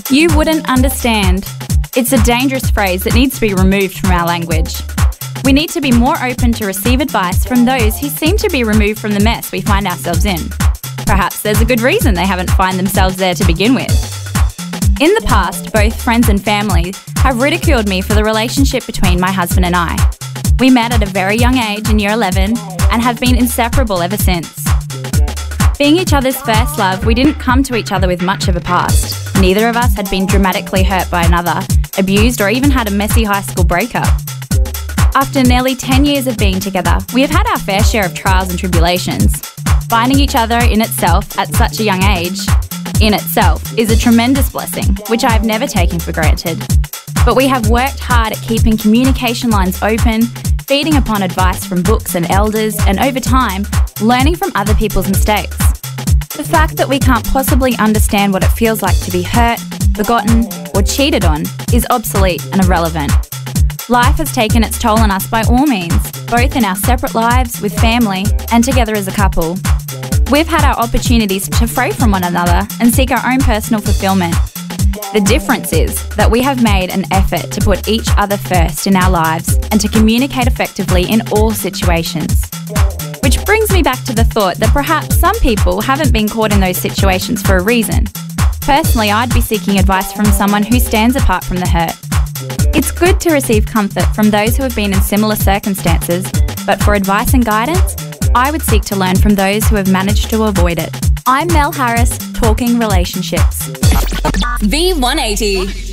You wouldn't understand. It's a dangerous phrase that needs to be removed from our language. We need to be more open to receive advice from those who seem to be removed from the mess we find ourselves in. Perhaps there's a good reason they haven't found themselves there to begin with. In the past, both friends and family have ridiculed me for the relationship between my husband and I. We met at a very young age in year 11 and have been inseparable ever since. Being each other's first love, we didn't come to each other with much of a past. Neither of us had been dramatically hurt by another, abused, or even had a messy high school breakup. After nearly 10 years of being together, we have had our fair share of trials and tribulations. Finding each other in itself at such a young age, in itself, is a tremendous blessing, which I have never taken for granted. But we have worked hard at keeping communication lines open, feeding upon advice from books and elders, and over time, learning from other people's mistakes. The fact that we can't possibly understand what it feels like to be hurt, forgotten, or cheated on is obsolete and irrelevant. Life has taken its toll on us by all means, both in our separate lives, with family, and together as a couple. We've had our opportunities to fray from one another and seek our own personal fulfillment. The difference is that we have made an effort to put each other first in our lives and to communicate effectively in all situations. Which brings me back to the thought that perhaps some people haven't been caught in those situations for a reason. Personally, I'd be seeking advice from someone who stands apart from the hurt. It's good to receive comfort from those who have been in similar circumstances, but for advice and guidance, I would seek to learn from those who have managed to avoid it. I'm Mel Harris, talking relationships. V180.